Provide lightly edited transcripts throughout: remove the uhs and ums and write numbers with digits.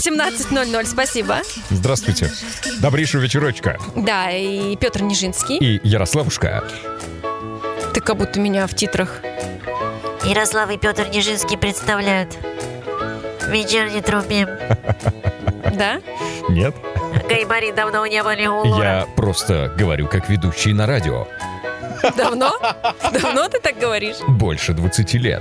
18:00. Спасибо. Здравствуйте. Добрейшего вечерочка. Да, и Петр Нижинский. И Ярославушка. Ты как будто меня в титрах. Ярослав и Петр Нижинский представляют вечерний трубим. Да? Нет. Гайбари давно не были у Лора. Я просто говорю как ведущий на радио. Давно? Давно ты так говоришь? Больше 20 лет.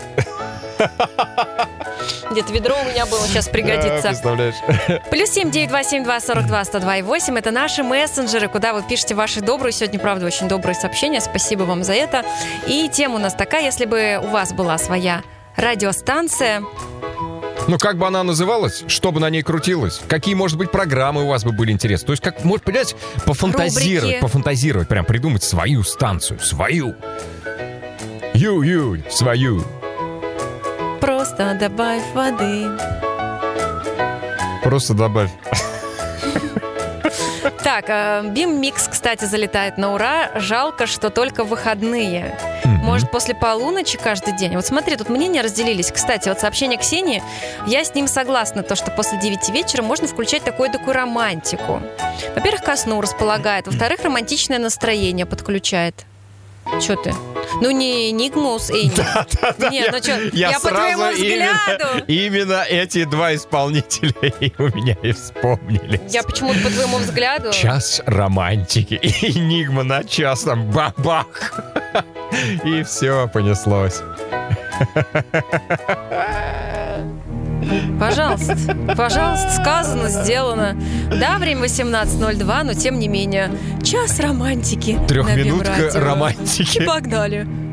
Где-то ведро у меня было, сейчас пригодится. Представляешь? +7 927 242 102,8. Это наши мессенджеры, куда вы пишете ваши добрые, сегодня, правда, очень добрые сообщения. Спасибо вам за это. И тема у нас такая: если бы у вас была своя радиостанция... Ну, как бы она называлась, что бы на ней крутилось, какие, может быть, программы у вас бы были интересны. То есть, как, может, понимаете, пофантазировать, прям придумать свою станцию, свою. Свою. Просто добавь воды. Просто добавь. Так, BIM-микс, кстати, залетает на ура. Жалко, что только в выходные. Может, после полуночи каждый день? Вот смотри, тут мнения разделились. Кстати, вот сообщение Ксении, я с ним согласна, то, что после 9 вечера можно включать такую романтику. Во-первых, ко сну располагает. Во-вторых, романтичное настроение подключает. Че ты? Ну, не Enigma с Энни. Да. Нет, ну что, я по твоему взгляду. Именно эти два исполнителя у меня и вспомнились. Я почему-то по твоему взгляду. Час романтики. И Enigma на час там бах-бах. И все, понеслось. Пожалуйста, сказано, сделано. Да, время 18:02, но тем не менее. Час романтики. Трехминутка романтики. Погнали.